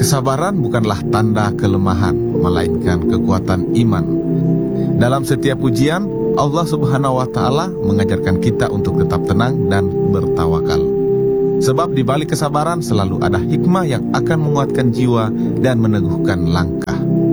Kesabaran bukanlah tanda kelemahan, melainkan kekuatan iman. Dalam setiap ujian, Allah Subhanahu wa Ta'ala mengajarkan kita untuk tetap tenang dan bertawakal. Sebab di balik kesabaran selalu ada hikmah yang akan menguatkan jiwa dan meneguhkan langkah.